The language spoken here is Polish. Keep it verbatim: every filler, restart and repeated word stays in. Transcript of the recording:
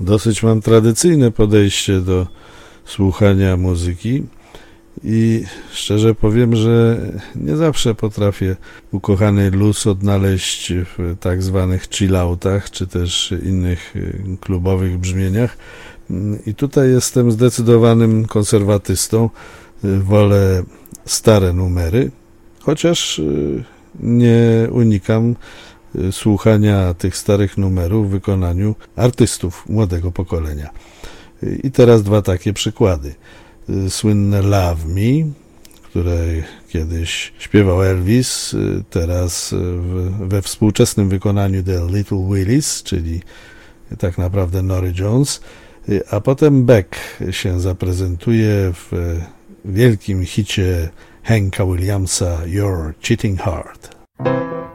dosyć mam tradycyjne podejście do słuchania muzyki i szczerze powiem, że nie zawsze potrafię ukochany luz odnaleźć w tak zwanych chilloutach, czy też innych klubowych brzmieniach. I tutaj jestem zdecydowanym konserwatystą. Wolę stare numery, chociaż nie unikam słuchania tych starych numerów w wykonaniu artystów młodego pokolenia. I teraz dwa takie przykłady. Słynne Love Me, które kiedyś śpiewał Elvis, teraz we współczesnym wykonaniu The Little Willis, czyli tak naprawdę Norah Jones, a potem Beck się zaprezentuje w wielkim hicie Hanka Williamsa You're Cheating Hard.